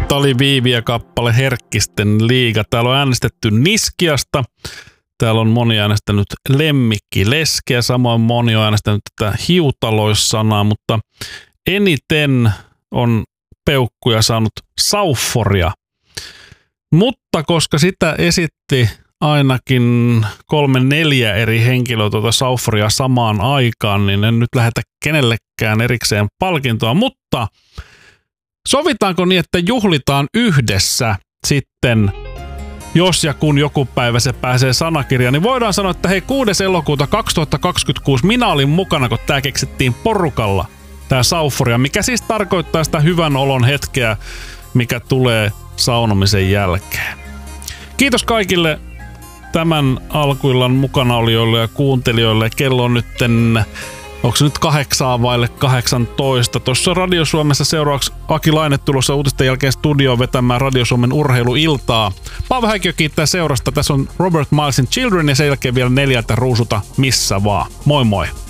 Tali Viivi ja kappale Herkkisten liiga. Täällä on äänestetty Niskiasta. Täällä on moni äänestänyt Lemmikki Leskeä. Samoin moni on äänestänyt tätä hiutaloissanaa, mutta eniten on peukkuja saanut Saufforia. Mutta koska sitä esitti ainakin 3-4 eri henkilöä tuota Saufforia samaan aikaan, niin en nyt lähetä kenellekään erikseen palkintoa, mutta sovitaanko niin, että juhlitaan yhdessä sitten, jos ja kun joku päivä se pääsee sanakirjaan, niin voidaan sanoa, että hei 6. elokuuta 2026 minä olin mukana, kun tää keksittiin porukalla, tää Saufforia, mikä siis tarkoittaa sitä hyvän olon hetkeä, mikä tulee saunomisen jälkeen. Kiitos kaikille tämän alkuillan mukana olijoille ja kuuntelijoille. Kello on nytten, onko se nyt 8:18? Tuossa Radio Suomessa seuraavaksi Aki Laine tulossa uutisten jälkeen studioon vetämään Radio Suomen urheiluiltaa. Paavo Häikiö kiittää seurasta. Tässä on Robert Milesin Children ja sen jälkeen vielä 4 Ruusuta missä vaan. Moi moi!